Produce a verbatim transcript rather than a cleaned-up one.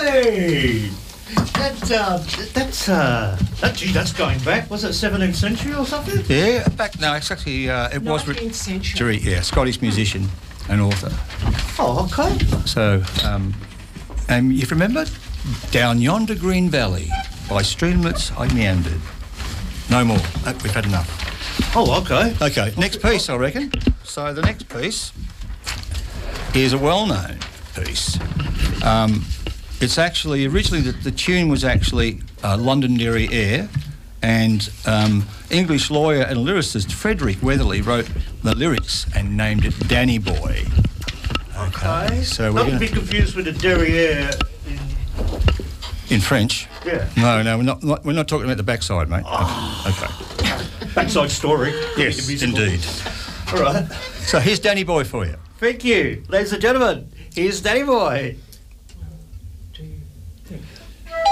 Hey! That, uh, that's, uh, that, gee, that's going back. Was it seventeenth century or something? Yeah, back, no, it's actually, uh, it was... nineteenth century. Yeah, Scottish musician and author. Oh, okay. So, um, and you remember? Down yonder green valley, by streamlets I meandered. No more. Uh, we've had enough. Oh, okay. Okay, next piece, I reckon. So the next piece is a well-known piece. Um, it's actually, originally the, the tune was actually uh, Londonderry Air, and um, English lawyer and lyricist Frederick Weatherly wrote the lyrics and named it Danny Boy. Okay. Okay, so we're Not gonna... be confused with the derriere in... In French? Yeah. No, no, we're not, not we're not talking about the backside, mate. Oh. Okay. Backside story. Yes, indeed. All right. So here's Danny Boy for you. Thank you. Ladies and gentlemen, here's Danny Boy. One, two, three.